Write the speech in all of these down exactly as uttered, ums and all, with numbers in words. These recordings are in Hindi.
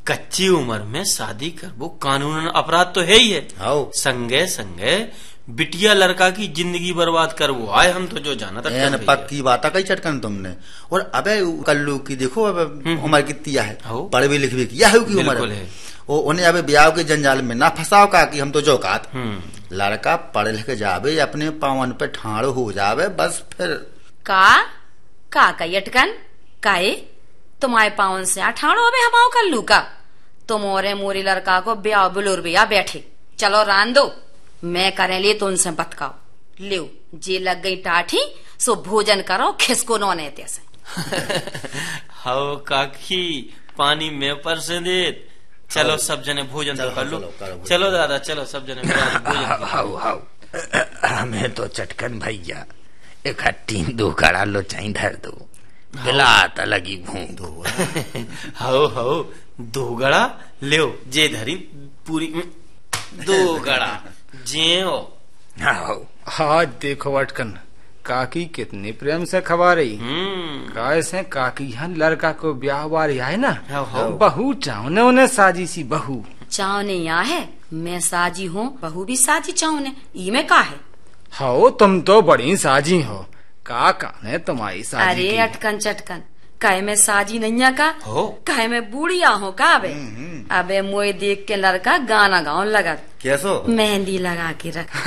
कच्ची उम्र में शादी कर वो कानूनन अपराध तो है ही है। संगे संगे बिटिया लड़का की जिंदगी बर्बाद कर वो आए, हम तो जो जाना था पक्की बात कही चटकन तुमने। और अबे कल्लू की देखो अब उम्र कितनी है, पढ़ भी लिख भी किया है की उम्र है, वो उन्हें अबे ब्याह के जंजाल में ना फंसाओ का कि हम तो जो कात लड़का पढ़ लिख जावे अपने पावन पे ठाड़ हो जावे बस फिर का का का यटकन काए तुम्हारे पावन से ठाड़ो अबे हमाओ कल्लू का तुम और मोरी लड़का को ब्याह बुलूर बिया बैठे चलो रान दो मैं करे लिए तो उनसे बतकाओ ले जे लग गई टाठी सो भोजन करो खिसको नौने तैसे हाओ काकी पानी में पर से दे चलो सब जने भोजन तो कर लो। चलो दादा चलो सब जने भोजन। हाउ हाउ हमें तो चटकन भैया इकट्ठी दो कड़ा लो चाई धर दो बिलात लगी भूख। हाउ हाउ दो गड़ा ले जे धरी पूरी दो गड़ा जे हो। हाँ देखो अटकन काकी कितने प्रेम से खवा रही कैसे काकी यहाँ लड़का को ब्याह वारी है ना बहू चाहने उन्हें साजी सी बहू चाहने यहाँ है मैं साजी हूँ बहू भी साजी चाहने ई में का है। हो तुम तो बड़ी साजी हो का काने तुम्हारी साजी। अरे अटकन चटकन काहे में साजी नैया का काहे में बूढ़िया हो का अबे अबे मोए देख के लड़का गाना गाउन लगा कैसो मेहंदी लगा के रख।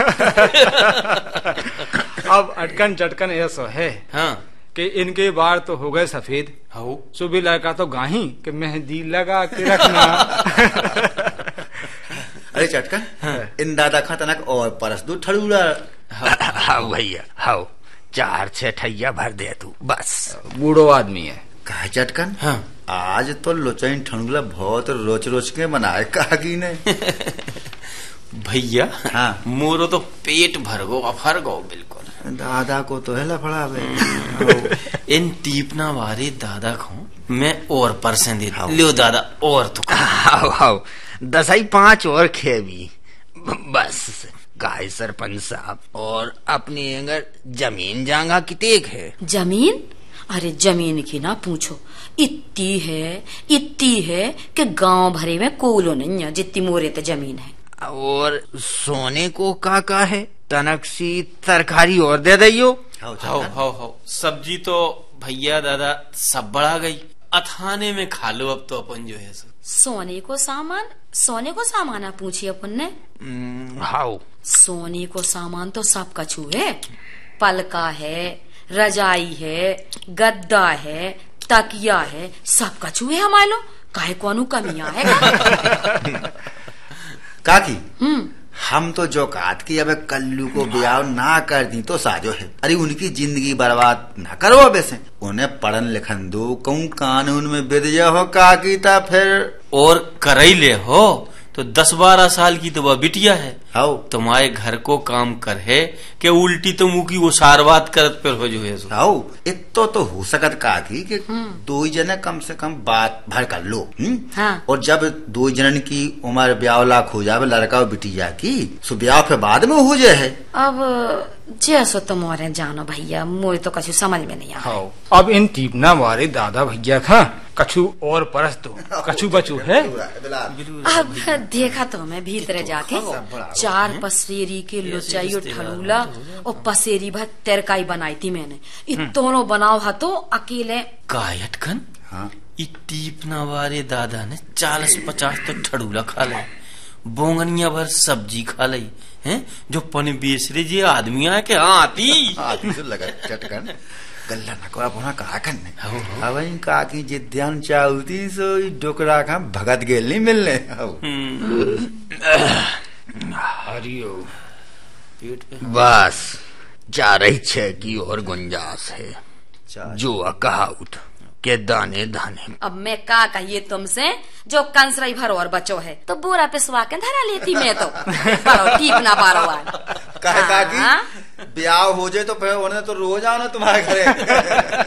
अब अटकन चटकन ऐसा है हाँ कि इनके बार तो हो गए सफेद सुबह लड़का तो गाही कि मेहंदी लगा के रखना। अरे चटकन हाँ। इन दादा खा तनक और परस दो ठड़ूरा। हाँ भैया हाँ चार छह ठैया भर दे तू बस बूढ़ो आदमी है कहा चटकन हाँ आज तो लोचाइन ठंडुला बहुत रोच रोच के बनाए काकी ने। भैया हाँ मोरो तो पेट भर गो अफर गो बिल्कुल दादा को तो है लफड़ा बे। इन टीपना वारे दादा को मैं और परसेंट दे लियो दादा और तो हाउ हाउ दसाई पांच और खेवी बस गाय सरपंच साहब और अपनी अगर जमीन जांगा कितेक है। जमीन अरे जमीन की ना पूछो इतनी है इतनी है कि गांव भरे में कोलो नहीं है जितनी मोरे तो जमीन है। और सोने को का का है तनक सी तरकारी और दे दियो। हाउ हाउ हाउ सब्जी तो भैया दादा सब बढ़ा गई अथाने में खा लो अब तो अपन जो है सोने को सामान सोने को सामान पूछी अपन ने। हाउ सोने को सामान तो सब कछु है पलका है रजाई है गद्दा है तकिया है सब कछु है हमारे लो काहे कौन कमियां है। काकी हम तो जो काट की अब कल्लू को ब्याह ना कर दी तो साजो है। अरे उनकी जिंदगी बर्बाद ना करो अब ऐसे उन्हें पढ़न लिखन दो कहूँ कानून में विद्या हो काकी था फिर और कर ही ले हो तो दस बारह साल की तो वह बिटिया है हाउ तुम्हारे घर को काम कर है कि उल्टी तो मुंह की वो सारवात करत पर हो जो है हाउ इतो तो हो सकत काकी कि दो जने कम से कम बात भर कर लो हाँ। और जब दो जनन की उम्र ब्याह लाख हो जावे लड़का और बिटिया की सो ब्याह फिर बाद में हो जाए। अब जैसो तुम और जानो भैया मोरे तो कछु समझ में नहीं आ। अब इन टीपना वाले दादा भैया खा कछु और परस दो कछु बचू है। अब देखा तो मैं भीतर जाके चार पसेरी के लुचाई और ठलूला और पसेरी भर तेरकाई बनाई थी मैंने इतोनो बनाओ हा तो अकेले कायटकन टीपना वाले दादा ने चालीस पचास तो ठड़ूला खा ले बोंगनिया भर सब्जी खा ली है जो पन बेसरे जी आदमी आए के हाँ आती आती तो लगा चटकन गल्ला नकोरा बोना कहा करने अब इन काकी जिद्यान चाहती सो डोकरा का भगत गेल नहीं मिलने। हरियो बस जा रही छे की और गुंजाश है जो कहा उठ के दाने दाने। अब मैं का कहिए तुमसे जो कंसराई भरो और बचो है तो बोरा पिसवा के धरा लेती मैं तो बारो टीपना बारो काकी ब्याह हो जाए तो फिर उन्हें तो रोज आना तुम्हारे घरे।